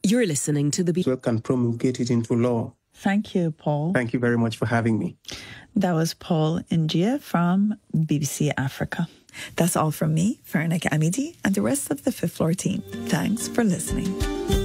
You're listening to the We can promulgate it into law. Thank you, Paul. Thank you very much for having me. That was Paul Ngia from BBC Africa. That's all from me, Farnak Amidi, and the rest of the Fifth Floor team. Thanks for listening.